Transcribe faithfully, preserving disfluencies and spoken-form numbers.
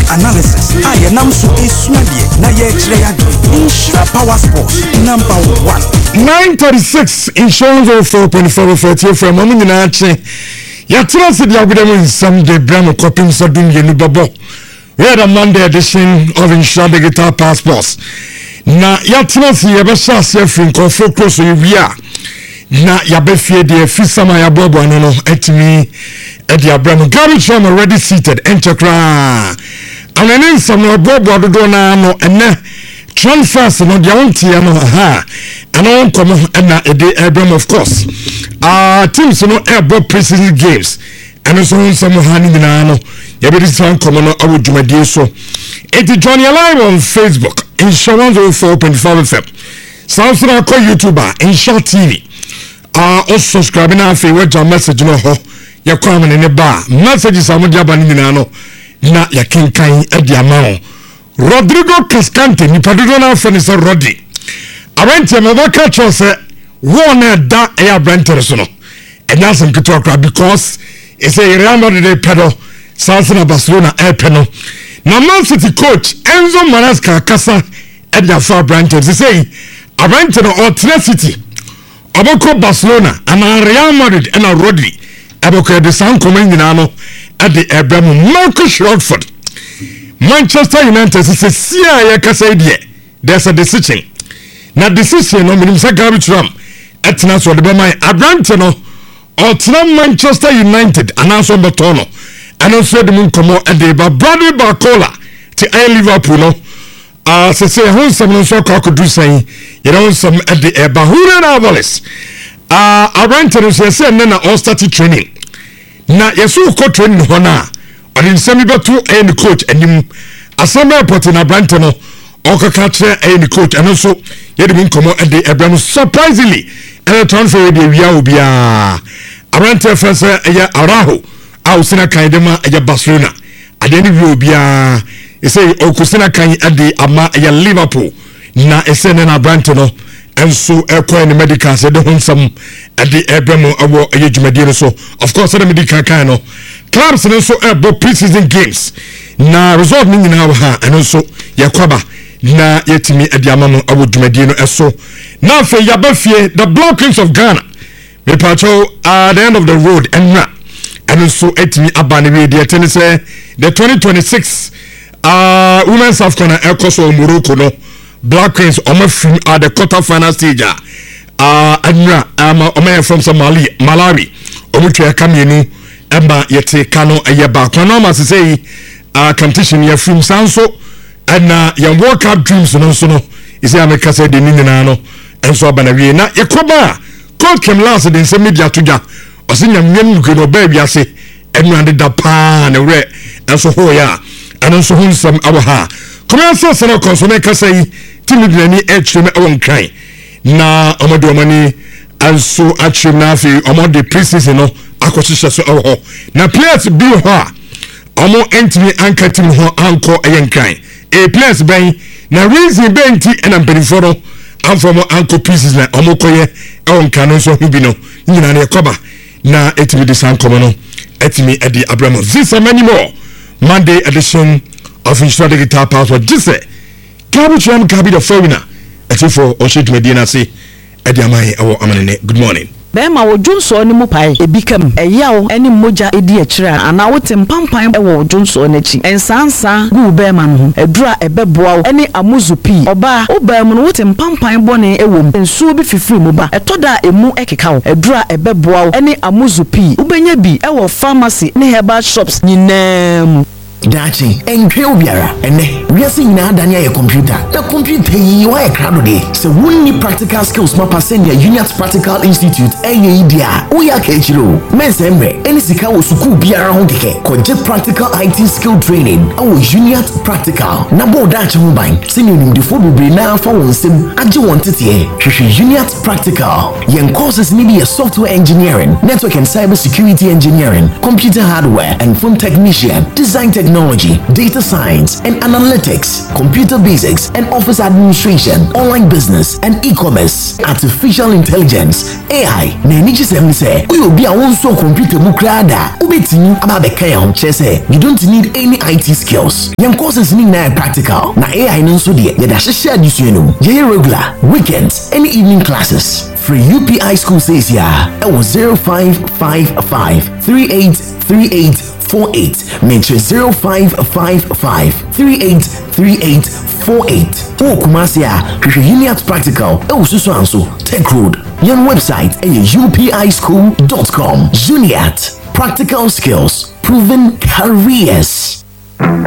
analysis. I am so a swabby. Na ye Insura Power Sports number one. nine thirty-six insurance of four point four forty from Mamuninache. Yatra said Yabudam some day Bram copying Sadun Yenubabo. We had a Monday edition of Insura Digital Passports. Na Yatra si Yabasha Sefrin Confo Close Via. Na Yabefie de Fisama Yabobo no etimi Eddie Abraham Garbage from already seated Enchakra. And then some Bobo do na no ene transfers no dia wonti no ha. And on come and Eddie Abraham of course. Ah uh, teams no airborne preseason games. And so some hani na no yabe this one come no awu dwumadi so. It Johnny Alive on Facebook Insurance oh four point five F M. Samsung ko YouTuber Insure T V. Ah uh, also subscribe na afi we jam message no ho. Ya kwa me ne ba messages amodia ba ni na no na ya kenkan edi ama Rodrigo Cascante ni padodo na afo ni se Rodri awenti me ba ka cho se wo na da e abrante so no enya sem kito akra because e say Real Madrid pedo Salzburg Barcelona e peno na Man City coach Enzo Maresca kasa edi afa abrante se say abrante no Otre City aboko Barcelona and Real Madrid and Rodri Aboka de San Command Nano at the Abraham Marcus Rashford. Manchester United says, see, I can say, there's a decision. Now, decision on Minimsa Garbage Ram at Nassau de Bama Abrantano or Tram Manchester United and also Batono and also the moon come at the Bradley Barcola to I Liverpool. Uh, so say, who some so could do say, you know, some at the Bahura Navalis. Ah, uh, Abrantano says, and then all started training. Na yesu ko training hona odi nsemi betu e ni coach enim asama airport na Abrante no okaka kire e ni coach eno so yedi min komo e de Abraham surprisingly e transfer de wia obia Abrante fese e Araujo a usina kan de ma e Barcelona ade ni wia obia e say okusina kan e de ama e Liverpool na e se na Abrante no enso e ko ni medical se de honsam at the Abraham awo e dwumadi so of course the medical kan no clubs no so e bo preseason games na result ni nyina ha eno so yakwaba na yetimi adi amamo awo dwumadi no eso na fe yabafie the blockings of Ghana me pacho at the end of the road enra eno so etimi abane we de tennis the twenty twenty-six uh women's AFCON e koso Morocco no Black Queens omo film at the quarter final stage ah uh, anra um omo from Somalia Malawi omo twa kamienu emba yete kano ayeba kono ma say ah competition ya film sanso and uh, ya work out dreams no so no isi ameka say de ninina no enso abana wie na yakoba coach kem last de se media toja osinya mwem ko no ba biase enu ande da pa na we enso ho ya enso ho nsam abo ha commercial seno consumer ka say timidani etcheme awon kan na omodo mani also actually na fi omodo preseason no akoshisha so ho na players bi ho omo entimi anka tim ho anko ayen kan a players ben na reason ben ti na mpelifo no amfomo anko preseason omo koye awon kan no so hu bi no nyina na yakoba na etimi de san komo no etimi edi Abraham this and many more Monday edition of Insura Digital Passport jise kabi cham kabi the foreigner etifo oshit medina say edi amai awo amanene good morning Bema wo Junso ni mu pai ebikam eyawo eni moja edi akira ana wote mpampan e wo Junso n'achi ensansa gu bema no edura ebeboa eni amuzupi oba obam no wote mpampan bone ewom ensuo bi fifiri mu ba etoda emu ekeka edura ebeboa eni amuzupi ubenya bi e wo pharmacy ne herbal shops nyinam Dachi, enkwe obiara ene wiase nyina adanya ye computer na computer yi wa e krado de se wonni practical skills mapa send ya Uniat Practical Institute eye idia wo ya ka echiro mensembe eni sika wo suku biara ho keke koje practical I T skill training awo Uniat Practical na bo dachi ho ban seni onim defo bebre na afa wonsem age won tete hwehwe Uniat Practical yen courses ni be software engineering network and cyber security engineering computer hardware and phone technician design technology technology, data science and analytics, computer basics and office administration, online business and e-commerce, artificial intelligence, A I. Na enichi sem say, we will be a one so computer mu krada. Ubetini ababeka ya honchese. You don't need any I T skills. Yan courses ni na practical. Na A I nso de ye da hye adisuenu. Ye regular, weekends, and evening classes. Free U P I school says ya. It was zero five five five three eight three eight four eight. Mention zero five five five three eight three eight four eight. O Kumasia, Uniat Practical, El Susanso, Tech Road. Your website is U P I school dot com. Uniat, practical skills, proven careers.